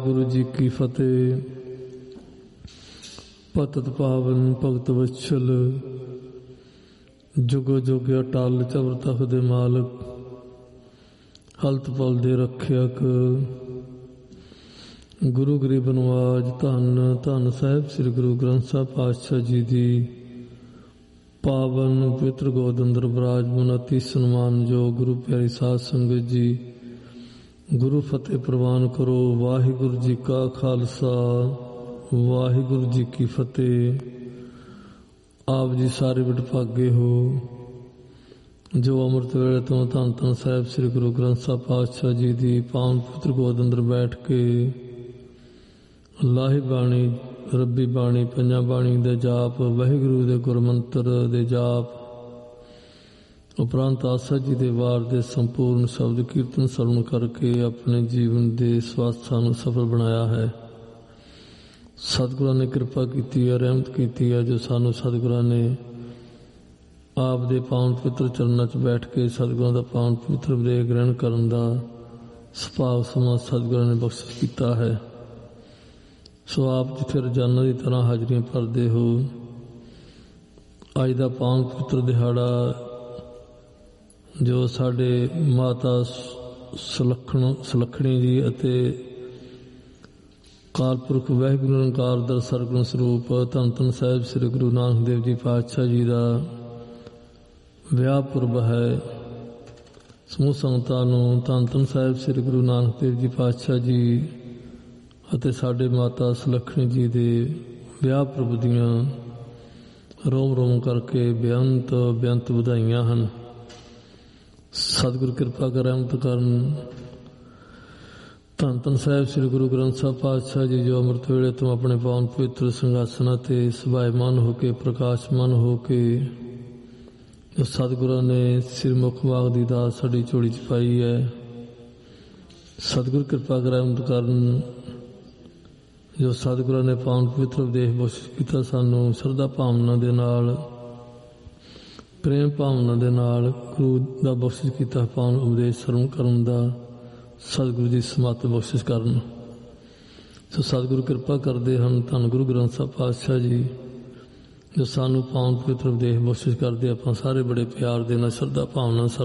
ਗੁਰੂ ਜੀ ਕੀ ਫਤਿਹ। ਪਤਿਤ ਪਾਵਨ ਭਗਤ ਵਛਲ, ਜੁਗੋ ਜੁਗ ਅਟਲ ਚਵਰ ਤਖ ਦੇ ਮਾਲਕ, ਹਲਤ ਪਲ ਦੇ ਰੱਖਿਅਕ। ਗੁਰੂ ਗਰੀਬ ਨਵਾਜ ਧੰਨ ਧੰਨ ਸਾਹਿਬ ਸ੍ਰੀ ਗੁਰੂ ਗ੍ਰੰਥ ਸਾਹਿਬ ਪਾਤਸ਼ਾਹ ਜੀ ਦੀ ਪਾਵਨ ਪਵਿੱਤਰ ਗੋਦ ਅੰਦਰ ਬਿਰਾਜਮਾਨ ਅਤੀ ਸਨਮਾਨਯੋਗ ਗੁਰੂ ਪਿਆਰੀ ਸਾਧ ਸੰਗਤ ਜੀ, ਗੁਰੂ ਫਤਿਹ ਪ੍ਰਵਾਨ ਕਰੋ। ਵਾਹਿਗੁਰੂ ਜੀ ਕਾ ਖਾਲਸਾ, ਵਾਹਿਗੁਰੂ ਜੀ ਕੀ ਫਤਿਹ। ਆਪ ਜੀ ਸਾਰੇ ਵਡਭਾਗੇ ਹੋ ਜੋ ਅੰਮ੍ਰਿਤ ਵੇਲੇ ਤੋਂ ਧੰਨ ਧੰਨ ਸਾਹਿਬ ਸ੍ਰੀ ਗੁਰੂ ਗ੍ਰੰਥ ਸਾਹਿਬ ਪਾਤਸ਼ਾਹ ਜੀ ਦੀ ਪਾਵਨ ਪਵਿੱਤਰ ਗੋਦ ਅੰਦਰ ਬੈਠ ਕੇ ਲਾਹੀ ਬਾਣੀ, ਰੱਬੀ ਬਾਣੀ, ਪੰਜਾਂ ਬਾਣੀ ਦੇ ਜਾਪ, ਵਾਹਿਗੁਰੂ ਦੇ ਗੁਰਮੰਤਰ ਦੇ ਜਾਪ ਉਪਰੰਤ ਆਸਾ ਜੀ ਦੇ ਵਾਰ ਦੇ ਸੰਪੂਰਨ ਸ਼ਬਦ ਕੀਰਤਨ ਸਰਵਣ ਕਰਕੇ ਆਪਣੇ ਜੀਵਨ ਦੇ ਸਵਾਸਾਂ ਨੂੰ ਸਫਲ ਬਣਾਇਆ ਹੈ। ਸਤਿਗੁਰਾਂ ਨੇ ਕਿਰਪਾ ਕੀਤੀ ਹੈ, ਰਹਿਮਤ ਕੀਤੀ ਹੈ, ਜੋ ਸਾਨੂੰ ਸਤਿਗੁਰਾਂ ਨੇ ਆਪ ਦੇ ਪਾਵਨ ਪਵਿੱਤਰ ਚਰਨਾਂ 'ਚ ਬੈਠ ਕੇ ਸਤਿਗੁਰਾਂ ਦਾ ਪਾਵਨ ਪਵਿੱਤਰ ਉਪਦੇਸ਼ ਗ੍ਰਹਿਣ ਕਰਨ ਦਾ ਸੁਭਾਗ ਸਮਾਂ ਸਤਿਗੁਰਾਂ ਨੇ ਬਖਸ਼ਿਸ਼ ਕੀਤਾ ਹੈ। ਸੋ ਆਪ ਜਿੱਥੇ ਰੋਜ਼ਾਨਾ ਦੀ ਤਰ੍ਹਾਂ ਹਾਜ਼ਰੀਆਂ ਭਰਦੇ ਹੋ, ਅੱਜ ਦਾ ਪਾਵਨ ਪਵਿੱਤਰ ਦਿਹਾੜਾ ਜੋ ਸਾਡੇ ਮਾਤਾ ਸੁਲੱਖਣੀ ਜੀ ਅਤੇ ਕਾਲਪੁਰਖ ਵਾਹਿਗੁਰੂ ਨਿਰੰਕਾਰ ਦਰ ਸਰਗੁਣ ਸਰੂਪ ਧੰਨ ਧੰਨ ਸਾਹਿਬ ਸ੍ਰੀ ਗੁਰੂ ਨਾਨਕ ਦੇਵ ਜੀ ਪਾਤਸ਼ਾਹ ਜੀ ਦਾ ਵਿਆਹ ਪੁਰਬ ਹੈ। ਸਮੂਹ ਸੰਗਤਾਂ ਨੂੰ ਧੰਨ ਧੰਨ ਸਾਹਿਬ ਸ੍ਰੀ ਗੁਰੂ ਨਾਨਕ ਦੇਵ ਜੀ ਪਾਤਸ਼ਾਹ ਜੀ ਅਤੇ ਸਾਡੇ ਮਾਤਾ ਸੁਲੱਖਣੀ ਜੀ ਦੇ ਵਿਆਹ ਪੁਰਬ ਦੀਆਂ ਰੋਮ ਰੋਮ ਕਰਕੇ ਬੇਅੰਤ ਵਧਾਈਆਂ ਹਨ। ਸਤਿਗੁਰ ਕਿਰਪਾ ਕਰ ਰਹਿਮਤ ਕਰਨ। ਧੰਨ ਧੰਨ ਸਾਹਿਬ ਸ੍ਰੀ ਗੁਰੂ ਗ੍ਰੰਥ ਸਾਹਿਬ ਪਾਤਸ਼ਾਹ ਜੀ ਜੋ ਅੰਮ੍ਰਿਤ ਵੇਲੇ ਤੋਂ ਆਪਣੇ ਪਾਵਨ ਪਵਿੱਤਰ ਸਿੰਘਾਸਨਾਂ 'ਤੇ ਸਭਾਇਮਾਨ ਹੋ ਕੇ, ਪ੍ਰਕਾਸ਼ਮਾਨ ਹੋ ਕੇ, ਜੋ ਸਤਿਗੁਰਾਂ ਨੇ ਸਿਰਮੁਖ ਵਾਗ ਦੀ ਦਾਤ ਸਾਡੀ ਝੋਲੀ 'ਚ ਪਾਈ ਹੈ। ਸਤਿਗੁਰ ਕਿਰਪਾ ਕਰ ਰਹਿਮਤ ਕਰਨ। ਜੋ ਸਤਿਗੁਰਾਂ ਨੇ ਪਾਵਨ ਪਵਿੱਤਰ ਉਪਦੇਸ਼ ਬਖਸ਼ਿਸ਼ ਕੀਤਾ ਸਾਨੂੰ, ਸ਼ਰਧਾ ਭਾਵਨਾ ਦੇ ਨਾਲ, ਪ੍ਰੇਮ ਭਾਵਨਾ ਦੇ ਨਾਲ ਗੁਰੂ ਦਾ ਬਖਸ਼ਿਸ਼ ਕੀਤਾ ਪਾਵਨ ਉਪਦੇਸ਼ ਸਰਵਣ ਕਰਨ ਦਾ ਸਤਿਗੁਰੂ ਜੀ ਸਮੱਤ ਬਖਸ਼ਿਸ਼ ਕਰਨ। ਸੋ ਸਤਿਗੁਰੂ ਕਿਰਪਾ ਕਰਦੇ ਹਨ। ਧੰਨ ਗੁਰੂ ਗ੍ਰੰਥ ਸਾਹਿਬ ਪਾਤਸ਼ਾਹ ਜੀ ਜੋ ਸਾਨੂੰ ਪਾਵਨ ਪਵਿੱਤਰ ਉਪਦੇਸ਼ ਬਖਸ਼ਿਸ਼ ਕਰਦੇ, ਆਪਾਂ ਸਾਰੇ ਬੜੇ ਪਿਆਰ ਦੇ ਨਾਲ, ਸ਼ਰਧਾ ਭਾਵਨਾ